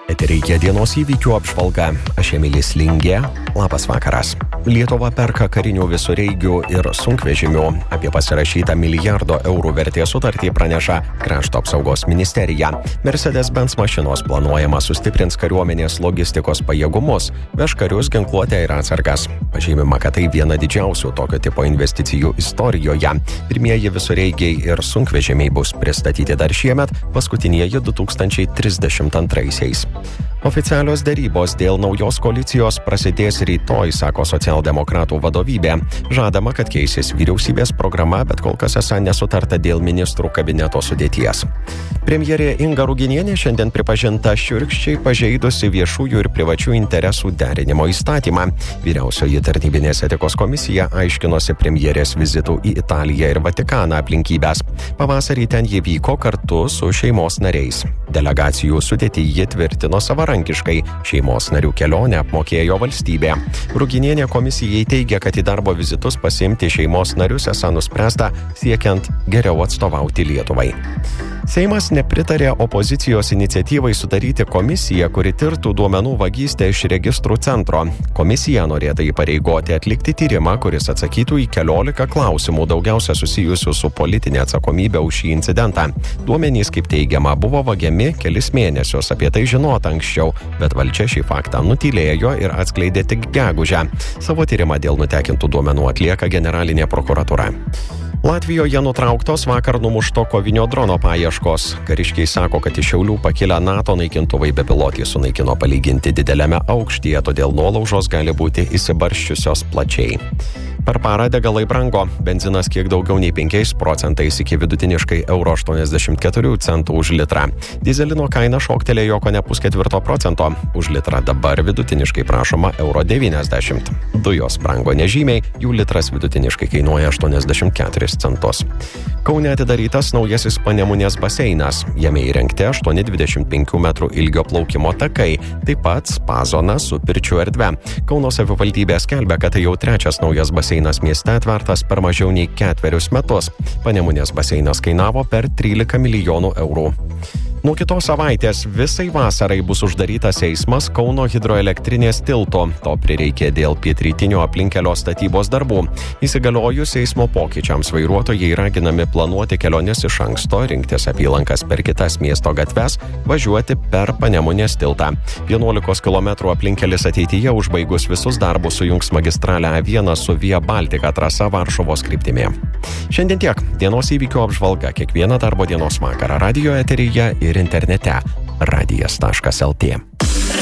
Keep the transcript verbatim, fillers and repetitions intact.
Eteryje dienos įvykių apžvalga. Aš Emilis Lingė. Labas vakaras. Lietuva perka karinių visureigių ir sunkvežimių. Apie pasirašytą milijardo eurų vertės sutartį praneša Krašto apsaugos ministerija. Mercedes-Benz mašinos planuojama sustiprins kariuomenės logistikos pajėgumus, veš karius, ginkluotę ir atsargas. Pažymima, kad tai viena didžiausių tokio tipo investicijų istorijoje. Pirmieji visureigiai ir sunkvežimiai bus pristatyti dar šiemet, paskutinieji du tūkstančiai trisdešimt antraisiais. Oficialios derybos dėl naujos koalicijos prasidės rytoj, sako socialdemokratų vadovybė. Žadama, kad keisis vyriausybės programa, bet kol kas esą nesutarta dėl ministrų kabineto sudėties. Premjerė Inga Ruginienė šiandien pripažinta šiurkščiai pažeidusi viešųjų ir privačių interesų derinimo įstatymą. Vyriausioji tarnybinės etikos komisija aiškinosi premjerės vizitų į Italiją ir Vatikaną aplinkybės. Pavasarį ten jie vyko kartu su šeimos nariais. Delegacijų sudėtį ji tvirtino savarankiškai, šeimos narių kelionę apmokėjo valstybė. Ruginienė komisijai teigia, kad į darbo vizitus pasiimti šeimos narius esą nuspręsta siekiant geriau atstovauti Lietuvai. Seimas nepritarė opozicijos iniciatyvai sudaryti komisiją, kuri tirtų duomenų vagystę iš registrų centro. Komisija norėta įpareigoti atlikti tyrimą, kuris atsakytų į keliolika klausimų, daugiausia susijusių su politinė atsakomybė už šį incidentą. Duomenys, kaip teigiama, buvo vagiami kelis mėnesius, apie tai žinota anksčiau, bet valdžia šį faktą nutylėjo ir atskleidė tik gegužę. Savo tyrimą dėl nutekintų duomenų atlieka generalinė prokuratūra. Latvijoje nutrauktos vakar numušto kovinio drono paieškos. Kariškiai sako, kad iš Šiaulių pakilę NATO naikintuvai bepilotį sunaikino palyginti dideliame aukštyje, todėl nuolaužos gali būti įsibarsčiusios plačiai. Per parą degalai brango, benzinas kiek daugiau nei penkiais procentais iki vidutiniškai euro aštuoniasdešimt keturių centų už litrą. Dizelino kaina šoktelėjo kone pusketvirto procento, už litrą dabar vidutiniškai prašoma euro devyniasdešimt. Dujos brango nežymiai, jų litras vidutiniškai kainuoja aštuoniasdešimt keturis centus. Kaune atidarytas naujasis Panemunės baseinas, jame įrengti aštuoni dvidešimt penkių metrų ilgio plaukimo takai, taip pat spa zona su pirčių erdve. Kauno savivaldybė skelbia, kad tai jau trečias naujas baseinas mieste atvertas per mažiau nei ketverius metus. Panemunės baseinas kainavo per trylika milijonų eurų. Nuo kitos savaitės visai vasarai bus uždarytas eismas Kauno hidroelektrinės tilto. To prireikė dėl pietrytinio aplinkelio statybos darbų. Įsigaliojus eismo pokyčiams vairuotojai raginami planuoti keliones iš anksto, rinktis apylankas per kitas miesto gatves, važiuoti per Panemunės tiltą. vienuolikos kilometrų aplinkelis ateityje užbaigus visus darbus sujungs magistralę A vienas su Via Baltica trasa Varšuvos kryptimi. Šiandien tiek. Dienos įvykių apžvalga kiekvieną darbo dienos vakarą radijo eteryje ir internete radijas taškas lt.